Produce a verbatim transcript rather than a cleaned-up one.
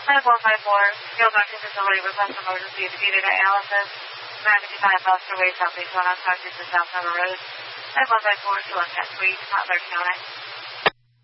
five one five four, Field Doctor Facility, request emergency defeated dialysis. nine fifty-five Buster Way, Southeast one oh five, South Harbor Road. five one five four, Select Suite, Hot Lake County.